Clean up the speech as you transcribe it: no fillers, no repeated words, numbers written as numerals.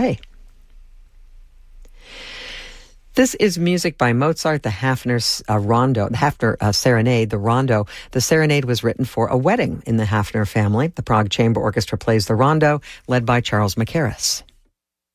away. This is music by Mozart, the Hafner Rondo, the Hafner Serenade, the Rondo. The Serenade was written for a wedding in the Hafner family. The Prague Chamber Orchestra plays the Rondo, led by Charles Mackerras.